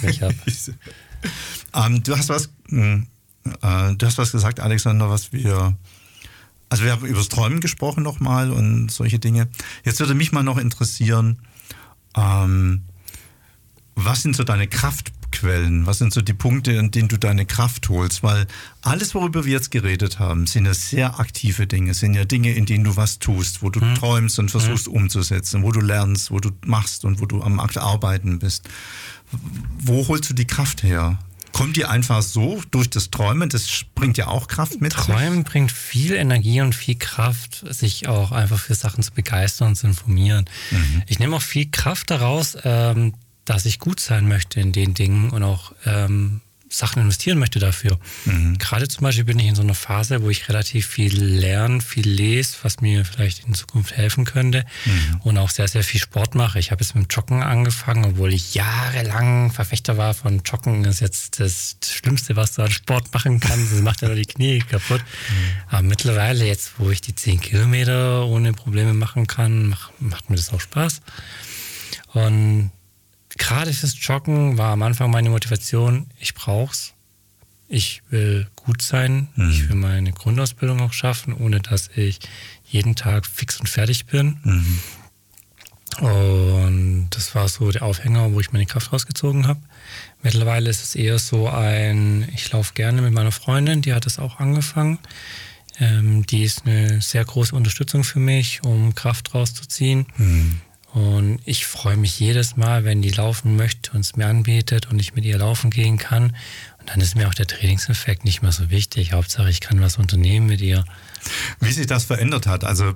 mich ab. Du hast was gesagt, Alexander, also wir haben über das Träumen gesprochen nochmal und solche Dinge. Jetzt würde mich mal noch interessieren, was sind so deine Kraftquellen? Was sind so die Punkte, in denen du deine Kraft holst? Weil alles, worüber wir jetzt geredet haben, sind ja sehr aktive Dinge, sind ja Dinge, in denen du was tust, wo du träumst und versuchst umzusetzen, wo du lernst, wo du machst und wo du am Arbeiten bist. Wo holst du die Kraft her? Kommt die einfach so durch das Träumen? Das bringt ja auch Kraft mit. Träumen bringt viel Energie und viel Kraft, sich auch einfach für Sachen zu begeistern und zu informieren. Ich nehme auch viel Kraft daraus, dass ich gut sein möchte in den Dingen und auch Sachen investieren möchte dafür. Gerade zum Beispiel bin ich in so einer Phase, wo ich relativ viel lerne, viel lese, was mir vielleicht in Zukunft helfen könnte und auch sehr, sehr viel Sport mache. Ich habe jetzt mit dem Joggen angefangen, obwohl ich jahrelang Verfechter war von Joggen. Das ist jetzt das Schlimmste, was du an Sport machen kannst. Das macht ja nur die Knie kaputt. Aber mittlerweile jetzt, wo ich die 10 Kilometer ohne Probleme machen kann, macht mir das auch Spaß. Und gerade fürs Joggen war am Anfang meine Motivation, ich brauch's. Ich will gut sein. Ich will meine Grundausbildung auch schaffen, ohne dass ich jeden Tag fix und fertig bin. Und das war so der Aufhänger, wo ich meine Kraft rausgezogen habe. Mittlerweile ist es eher so ich laufe gerne mit meiner Freundin, die hat es auch angefangen. Die ist eine sehr große Unterstützung für mich, um Kraft rauszuziehen. Und ich freue mich jedes Mal, wenn die laufen möchte und es mir anbietet und ich mit ihr laufen gehen kann. Und dann ist mir auch der Trainingseffekt nicht mehr so wichtig. Hauptsache, ich kann was unternehmen mit ihr. Wie sich das verändert hat, also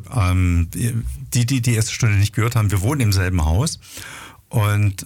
die erste Stunde nicht gehört haben, wir wohnen im selben Haus und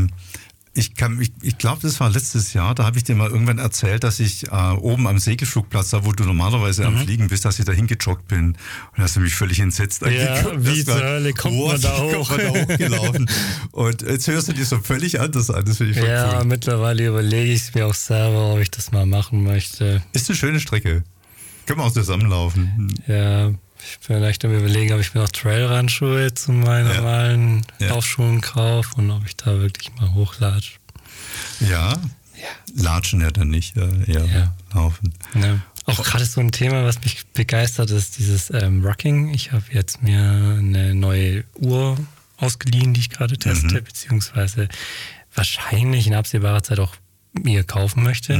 ich glaube, das war letztes Jahr, da habe ich dir mal irgendwann erzählt, dass ich oben am Segelflugplatz, da wo du normalerweise am Fliegen bist, dass ich da hingejoggt bin. Und da hast du mich völlig entsetzt angeguckt. Ja, wie zur Hölle kommt man da hoch? Kommt man da hochgelaufen. Und jetzt hörst du dir so völlig anders an. Das finde ich voll cool. Mittlerweile überlege ich es mir auch selber, ob ich das mal machen möchte. Ist eine schöne Strecke. Können wir auch zusammenlaufen. Ja, ich bin echt am Überlegen, ob ich mir noch Trailrun-Schuhe zu meinen normalen Laufschuhen kaufe und ob ich da wirklich mal hochlatsche. Ja, latschen ja dann nicht, eher laufen. Ja. Auch gerade so ein Thema, was mich begeistert, ist dieses Rucking. Ich habe jetzt mir eine neue Uhr ausgeliehen, die ich gerade teste, beziehungsweise wahrscheinlich in absehbarer Zeit auch mir kaufen möchte.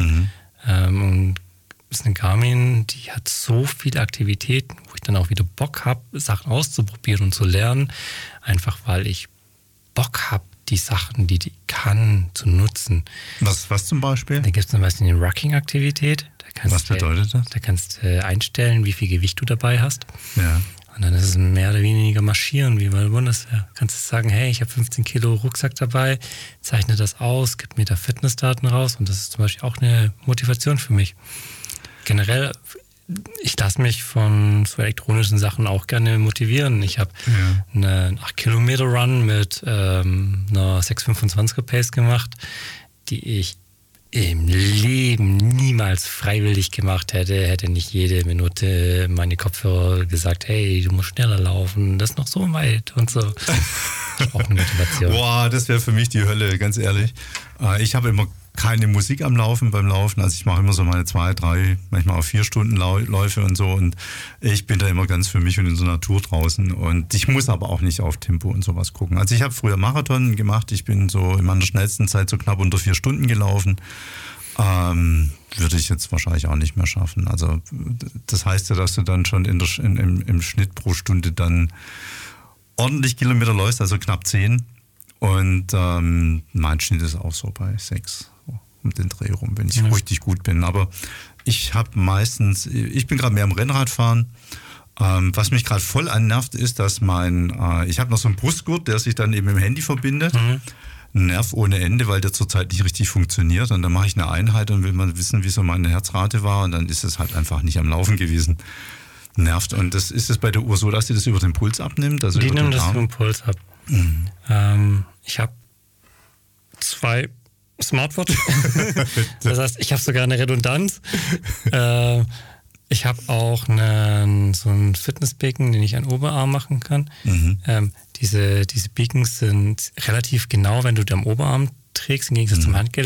Und ist eine Garmin, die hat so viele Aktivitäten, wo ich dann auch wieder Bock habe, Sachen auszuprobieren und zu lernen. Einfach weil ich Bock habe, die Sachen, die kann, zu nutzen. Was zum Beispiel? Da gibt es zum Beispiel eine Rucking-Aktivität. Was bedeutet das? Da kannst du einstellen, wie viel Gewicht du dabei hast. Ja. Und dann ist es mehr oder weniger marschieren, wie bei der Bundeswehr. Du kannst sagen, hey, ich habe 15 Kilo Rucksack dabei, zeichne das aus, gib mir da Fitnessdaten raus. Und das ist zum Beispiel auch eine Motivation für mich. Generell, ich lasse mich von so elektronischen Sachen auch gerne motivieren. Ich habe einen 8-Kilometer-Run mit einer 6,25er Pace gemacht, die ich im Leben niemals freiwillig gemacht hätte nicht jede Minute meine Kopfhörer gesagt, hey, du musst schneller laufen, das ist noch so weit und so. Das ist auch eine Motivation. Boah, das wäre für mich die Hölle, ganz ehrlich. Ich habe immer keine Musik beim Laufen. Also ich mache immer so meine 2, 3, manchmal auch 4 Stunden Läufe und so und ich bin da immer ganz für mich und in so Natur draußen und ich muss aber auch nicht auf Tempo und sowas gucken. Also ich habe früher Marathon gemacht, ich bin so in meiner schnellsten Zeit so knapp unter 4 Stunden gelaufen. Würde ich jetzt wahrscheinlich auch nicht mehr schaffen. Also das heißt ja, dass du dann schon im Schnitt pro Stunde dann ordentlich Kilometer läufst, also knapp 10 und mein Schnitt ist auch so bei 6. Um den Dreh rum, wenn ich richtig gut bin. Aber ich bin gerade mehr am Rennradfahren. Was mich gerade voll annervt, ist, dass ich habe noch so einen Brustgurt, der sich dann eben im Handy verbindet. Nerv ohne Ende, weil der zurzeit nicht richtig funktioniert. Und dann mache ich eine Einheit und will mal wissen, wie so meine Herzrate war. Und dann ist es halt einfach nicht am Laufen gewesen. Nervt. Und das ist es bei der Uhr so, dass sie das über den Puls abnimmt? Also die nimmt das über den Puls ab. Ich habe 2 Smartwatch. Das heißt, ich habe sogar eine Redundanz. Ich habe auch so einen Fitnessbeacon, den ich an Oberarm machen kann. Diese Beacons sind relativ genau, wenn du die am Oberarm trägst, im Gegensatz zum Handgelenk.